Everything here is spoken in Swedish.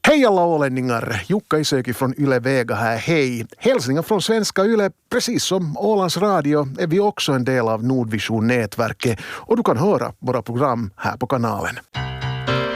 Hej alla ålänningar, Jukka Isäki från Yle Vega här, hej. Hälsningar från svenska Yle, precis som Ålands Radio är vi också en del av Nordvision-nätverket och du kan höra våra program här på kanalen.